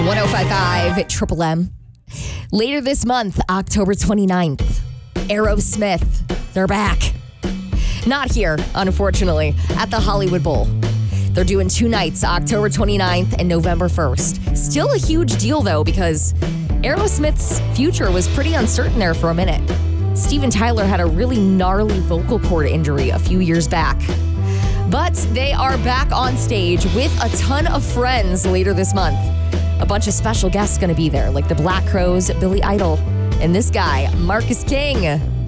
105.5 Triple M. Later this month, October 29th, Aerosmith, they're back. Not here, unfortunately, at the Hollywood Bowl. They're doing 2 nights, October 29th and November 1st. Still a huge deal, though, because Aerosmith's future was pretty uncertain there for a minute. Steven Tyler had a really gnarly vocal cord injury a few years back. But they are back on stage with a ton of friends later this month. A bunch of special guests going to be there, like the Black Crowes, Billy Idol, and this guy, Marcus King.